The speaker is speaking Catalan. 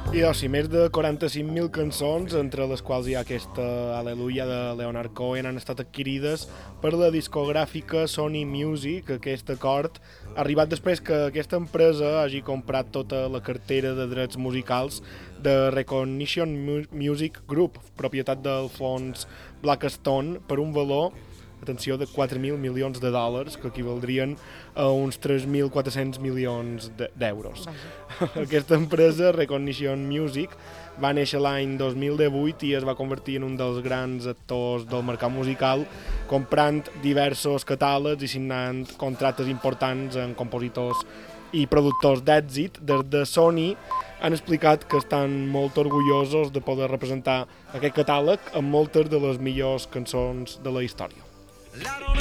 I sí, més de 45.000 cançons, entre les quals hi ha aquesta Aleluia de Leonard Cohen, han estat adquirides per la discogràfica Sony Music. Aquest acord ha arribat després que aquesta empresa hagi comprat tota la cartera de drets musicals de Recognition Music Group, propietat del fons Blackstone, per un valor, atenció, de 4.000 milions de dòlars, que equivaldrien a uns 3.400 milions d'euros. Aquesta empresa, Recognition Music, va néixer l'any 2018 i es va convertir en un dels grans actors del mercat musical, comprant diversos catàlegs i signant contractes importants amb compositors i productors d'èxit. Des de Sony han explicat que estan molt orgullosos de poder representar aquest catàleg amb moltes de les millors cançons de la història.